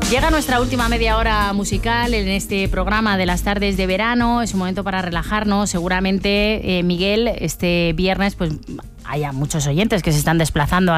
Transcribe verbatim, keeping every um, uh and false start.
Llega nuestra última media hora musical en este programa de las tardes de verano. Es un momento para relajarnos. Seguramente, eh, Miguel, este viernes pues haya muchos oyentes que se están desplazando